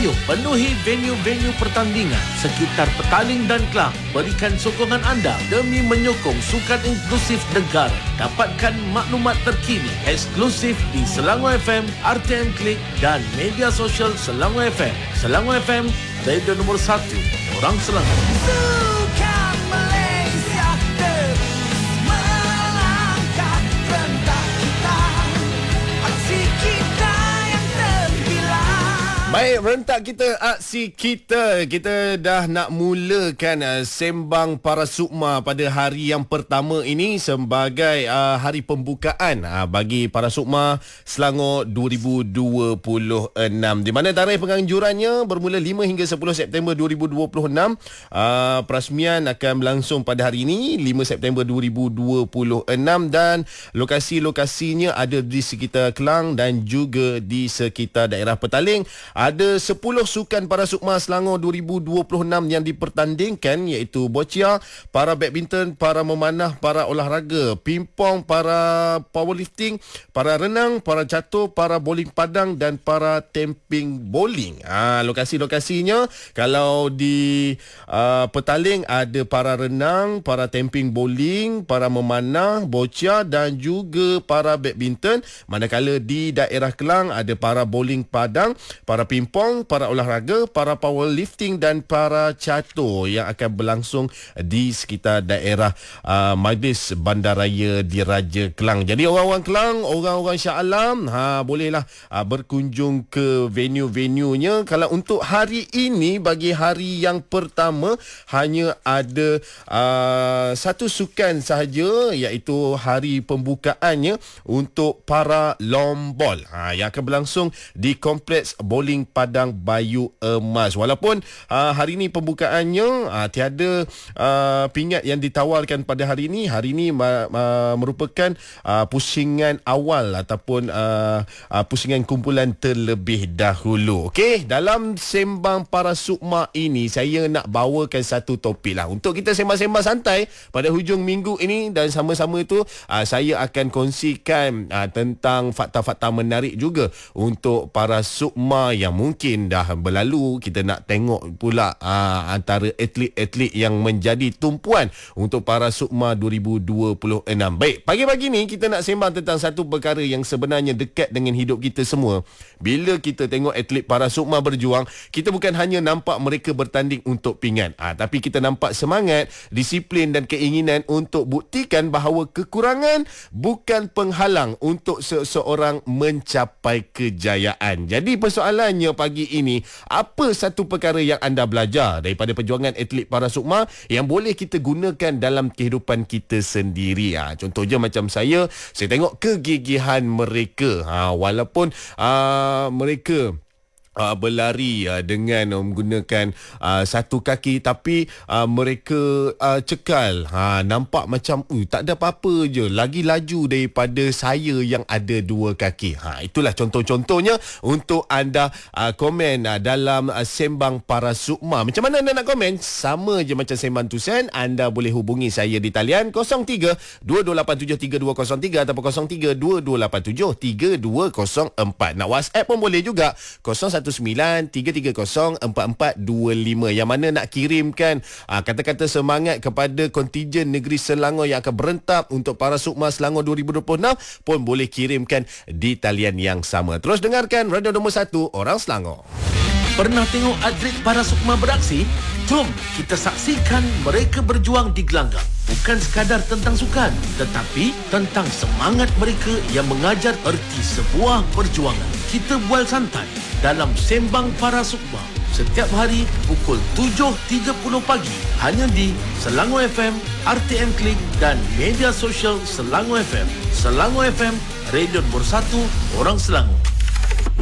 Ayo penuhi venue-venue pertandingan sekitar Petaling dan Kelang. Berikan sokongan anda demi menyokong sukan inklusif negara. Dapatkan maklumat terkini eksklusif di Selangor FM, RTM Klik dan media sosial Selangor FM. Selangor FM, radio nombor 1 orang Selangor. Sukan Malaysia terus melangkah, rentak kita, aksi kita yang terbilang. Baik, rentak kita, aksi kita. Kita dah nak mulakan sembang para sukma pada hari yang pertama ini sebagai hari pembukaan bagi para sukma Selangor 2026. Di mana tarikh penganjurannya bermula 5 hingga 10 September 2026. Perasmian akan berlangsung pada hari ini 5 September 2026 dan lokasi-lokasinya ada di sekitar Kelang dan juga di sekitar daerah Petaling. Ada 10 sukan para sukma Selangor 2026 yang dipertandingkan, iaitu boccia, para badminton, para memanah, para olahraga, pingpong, para powerlifting, para renang, para catur, para bowling padang dan para tamping bowling. Lokasi-lokasinya kalau di Petaling ada para renang, para tamping bowling, para memanah, boccia dan juga para badminton. Manakala di daerah Kelang ada para bowling padang, para pingpong, para olahraga, para powerlifting dan para catur yang akan berlangsung di sekitar daerah Majlis Bandaraya Diraja Kelang. Jadi orang-orang Kelang, orang-orang Shah Alam, bolehlah berkunjung ke venue-venue-nya. Kalau untuk hari ini, bagi hari yang pertama, hanya ada satu sukan sahaja, iaitu hari pembukaannya untuk para long ball yang akan berlangsung di Kompleks Bowling Padang Bayu Emas. Walaupun hari ini pembukaannya tiada pingat yang ditawarkan pada hari ini. Hari ini merupakan pusingan awal ataupun pusingan kumpulan terlebih dahulu. Okey, dalam sembang para sukma ini saya nak bawakan satu topik lah untuk kita sembang-sembang santai pada hujung minggu ini, dan sama-sama itu saya akan kongsikan tentang fakta-fakta menarik juga untuk para sukma yang mungkin dah berlalu. Kita nak tengok pula antara atlet-atlet yang menjadi tumpuan untuk para sukma 2026. Baik, pagi-pagi ni kita nak sembang tentang satu perkara yang sebenarnya dekat dengan hidup kita semua. Bila kita tengok atlet para sukma berjuang, kita bukan hanya nampak mereka bertanding untuk pingat, tapi kita nampak semangat, disiplin dan keinginan untuk buktikan bahawa kekurangan bukan penghalang untuk seseorang mencapai kejayaan. Jadi persoalannya pagi ini, apa satu perkara yang anda belajar daripada perjuangan atlet para sukma yang boleh kita gunakan dalam kehidupan kita sendiri? Contohnya macam saya tengok kegigihan mereka. Walaupun mereka berlari dengan menggunakan satu kaki, tapi mereka cekal. Nampak macam tak ada apa-apa je, lagi laju daripada saya yang ada dua kaki. Itulah contoh-contohnya untuk anda komen dalam sembang para sukma. Macam mana anda nak komen? Sama je macam sembang tusen. Anda boleh hubungi saya di talian 03-2287-3203 ataupun 03-2287-3204. Nak WhatsApp pun boleh juga, 0193304425. Yang mana nak kirimkan kata-kata semangat kepada kontingen negeri Selangor yang akan berentak untuk para sukma Selangor 2026 pun boleh kirimkan di talian yang sama. Terus dengarkan radio nombor 1 orang Selangor. Pernah tengok atlet para sukma beraksi? Jom kita saksikan mereka berjuang di gelanggang. Bukan sekadar tentang sukan, tetapi tentang semangat mereka yang mengajar erti sebuah perjuangan. Kita bual santai dalam Sembang Para Sukma setiap hari pukul 7.30 pagi hanya di Selangor FM, RTM Klik dan media sosial Selangor FM. Selangor FM, radio nombor 1 orang Selangor.